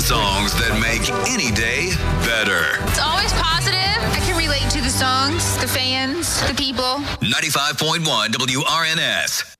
songs that make any day better. It's always positive. I can relate to the songs, the fans, the people. 95.1 WRNS.